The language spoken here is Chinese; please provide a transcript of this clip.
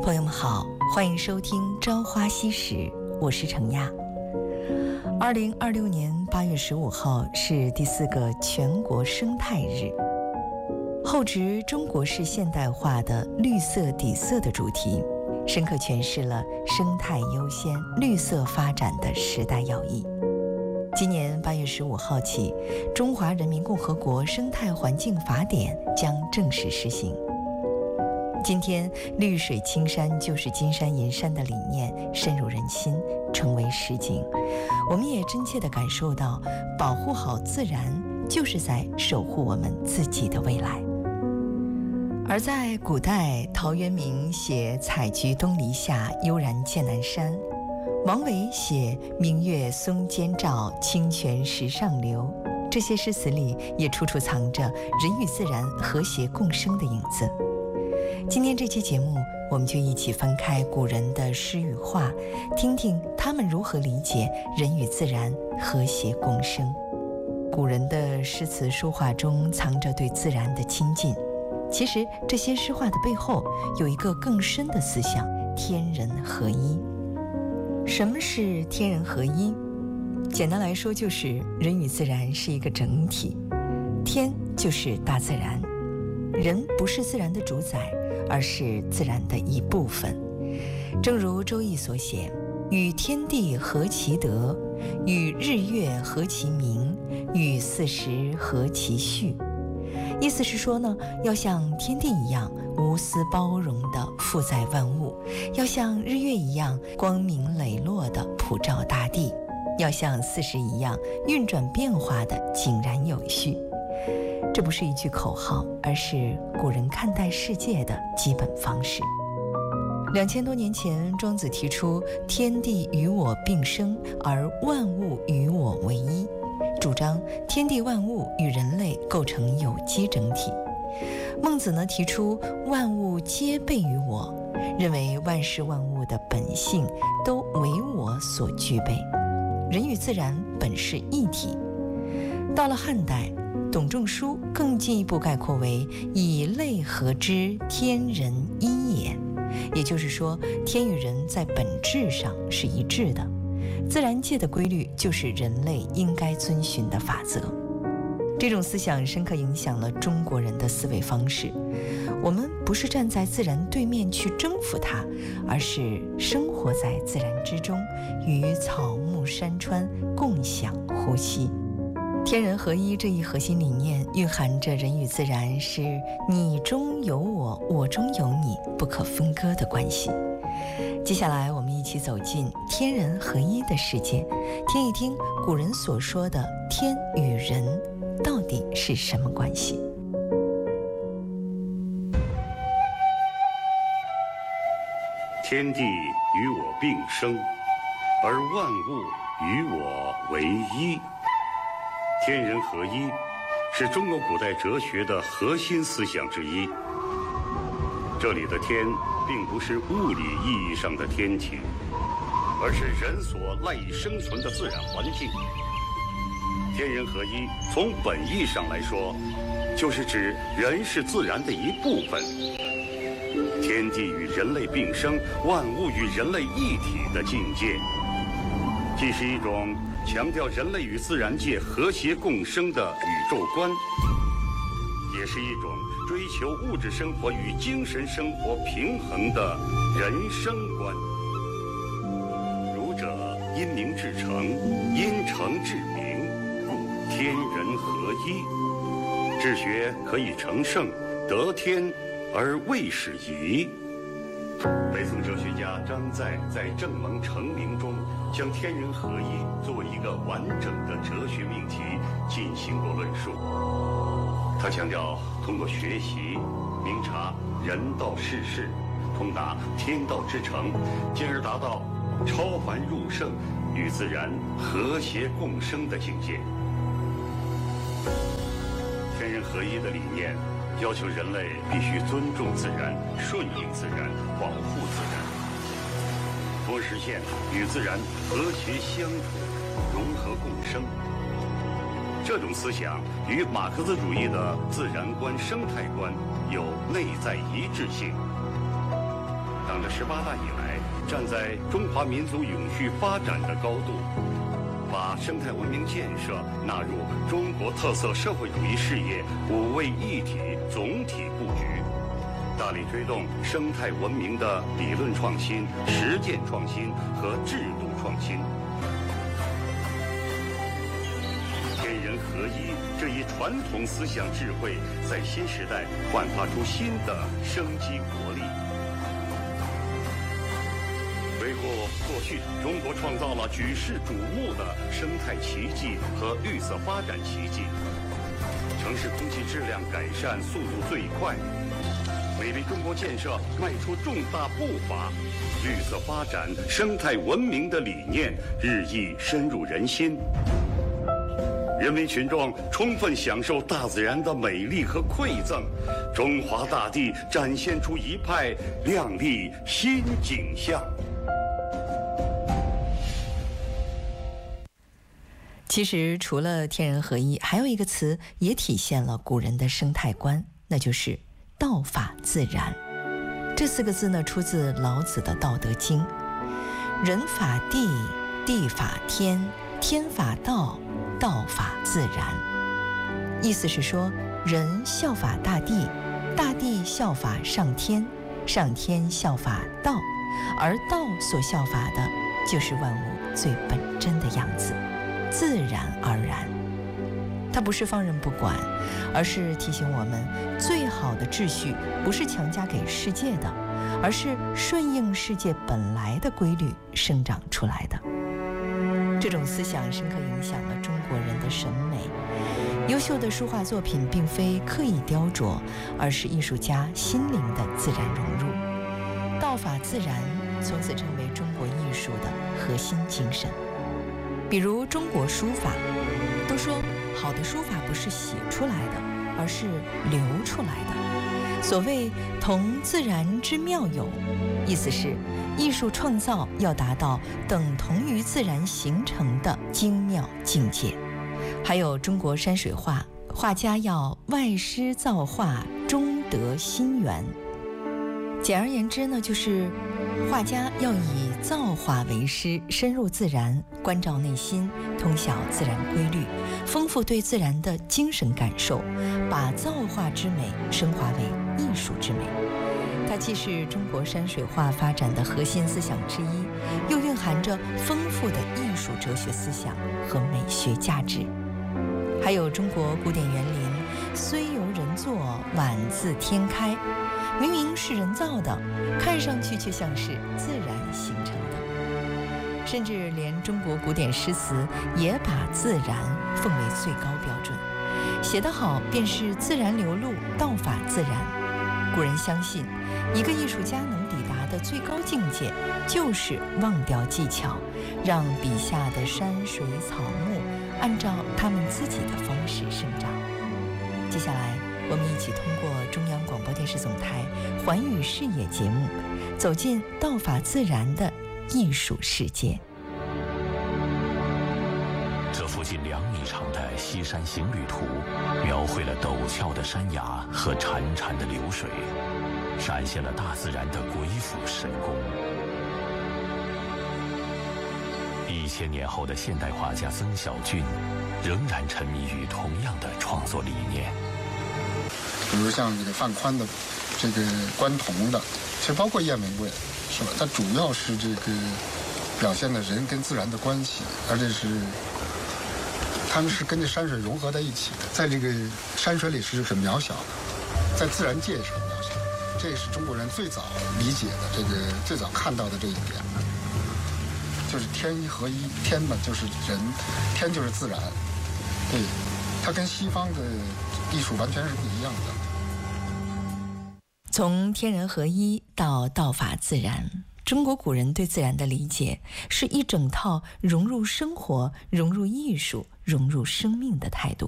朋友们好，欢迎收听《朝花夕拾》，我是程亚。2026年8月15号是第4个全国生态日，厚植中国式现代化的绿色底色的主题，深刻诠释了生态优先、绿色发展的时代要义。今年8月15号起，《中华人民共和国生态环境法典》将正式施行。今天，绿水青山就是金山银山的理念深入人心，成为实景。我们也真切地感受到，保护好自然就是在守护我们自己的未来。而在古代，陶渊明写“采菊东篱下，悠然见南山”，王维写“明月松间照，清泉石上流”，这些诗词里也处处藏着人与自然和谐共生的影子。今天这期节目，我们就一起翻开古人的诗与画，听听他们如何理解人与自然和谐共生。古人的诗词书画中藏着对自然的亲近，其实这些诗画的背后有一个更深的思想：天人合一。什么是天人合一？简单来说，就是人与自然是一个整体，天就是大自然，人不是自然的主宰，而是自然的一部分。正如《周易》所写：“与天地合其德，与日月合其明，与四时合其序。”意思是说呢，要像天地一样无私包容地负载万物，要像日月一样光明磊落地普照大地，要像四时一样运转变化地井然有序。这不是一句口号，而是古人看待世界的基本方式。2000多年前，庄子提出天地与我并生，而万物与我为一，主张天地万物与人类构成有机整体。孟子呢，提出万物皆备于我，认为万事万物的本性都为我所具备，人与自然本是一体。到了汉代，董仲舒更进一步概括为以类合之，天人一也。也就是说，天与人在本质上是一致的，自然界的规律就是人类应该遵循的法则。这种思想深刻影响了中国人的思维方式。我们不是站在自然对面去征服它，而是生活在自然之中，与草木山川共享呼吸。天人合一这一核心理念蕴含着人与自然是你中有我，我中有你不可分割的关系。接下来我们一起走进天人合一的世界，听一听古人所说的天与人到底是什么关系。 天地与我并生，而万物与我为一。天人合一是中国古代哲学的核心思想之一。这里的天并不是物理意义上的天体，而是人所赖以生存的自然环境。天人合一从本意上来说，就是指人是自然的一部分，天地与人类并生，万物与人类一体的境界，既是一种强调人类与自然界和谐共生的宇宙观，也是一种追求物质生活与精神生活平衡的人生观。儒者因名至诚，因诚至名，故天人合一。治学可以成圣，得天而未始夷。北宋哲学家张载在《正蒙成名》中，将天人合一作为一个完整的哲学命题进行过论述。他强调，通过学习明察人道世事，通达天道之诚，进而达到超凡入圣、与自然和谐共生的境界。天人合一的理念要求人类必须尊重自然、顺应自然、保护自然，从而实现与自然和谐相处、融合共生。这种思想与马克思主义的自然观、生态观有内在一致性。 党的18大以来，站在中华民族永续发展的高度，把生态文明建设纳入中国特色社会主义事业5位一体总体布局，大力推动生态文明的理论创新、实践创新和制度创新。天人合一这一传统思想智慧，在新时代焕发出新的生机活力。回顾过去，中国创造了举世瞩目的生态奇迹和绿色发展奇迹，城市空气质量改善速度最快，美丽中国建设迈出重大步伐，绿色发展、生态文明的理念日益深入人心。人民群众充分享受大自然的美丽和馈赠，中华大地展现出一派亮丽新景象。 其实除了天人合一，还有一个词也体现了古人的生态观，那就是道法自然。这4个字呢，出自老子的《道德经》，人法地，地法天，天法道，道法自然。意思是说，人效法大地，大地效法上天，上天效法道，而道所效法的就是万物最本真的样子，自然而然。它不是放任不管，而是提醒我们，最好的秩序不是强加给世界的，而是顺应世界本来的规律生长出来的。这种思想深刻影响了中国人的审美。优秀的书画作品并非刻意雕琢，而是艺术家心灵的自然融入。道法自然从此成为中国艺术的核心精神。比如中国书法，都说好的书法不是写出来的，而是流出来的。所谓同自然之妙有，意思是艺术创造要达到等同于自然形成的精妙境界。还有中国山水画，画家要外施造化，中得心源。简而言之呢，就是画家要以造化为师，深入自然，关照内心，通晓自然规律，丰富对自然的精神感受，把造化之美升华为艺术之美。它既是中国山水画发展的核心思想之一，又蕴含着丰富的艺术哲学思想和美学价值。还有中国古典园林，虽由人作，宛自天开，明明是人造的，看上去却像是自然形成的。甚至连中国古典诗词也把自然奉为最高标准，写得好便是自然流露，道法自然。古人相信，一个艺术家能抵达的最高境界，就是忘掉技巧，让笔下的山水草木按照他们自己的方式生长。接下来，我们一起通过中央广播电视总台寰宇视野节目，走进道法自然的艺术世界。 这幅近2米长的西山行旅图，描绘了陡峭的山崖和潺潺的流水，展现了大自然的鬼斧神工。1000年后的现代画家曾小俊，仍然沉迷于同样的创作理念。 比如像这个范宽的这个关同的，其实包括雁门卫，是吧？它主要是这个表现了人跟自然的关系，而且是他们是跟着山水融合在一起的，在这个山水里是很渺小的，在自然界是很渺小的。这也是中国人最早理解的，这个最早看到的这一点，就是天一合一，天嘛就是人，天就是自然，对，它跟西方的艺术完全是不一样的。 从天人合一到道法自然，中国古人对自然的理解是一整套融入生活、融入艺术、融入生命的态度。